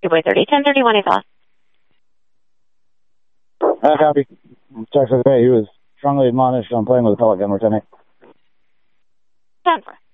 Boy 30, 1031 is lost. Copy. Texas Bay, he was strongly admonished on playing with a pellet gun, Lieutenant. 10-4.